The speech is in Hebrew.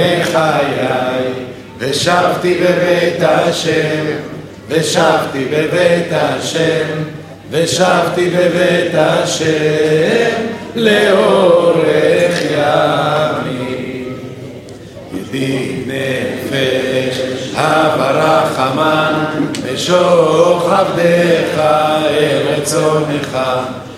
חיי, ושבתי בבית השם, ושבתי בבית השם, ושבתי בבית השם לאורך ימים. ידיד נפש הווה רחמן, משוך עבדך אל רצונך,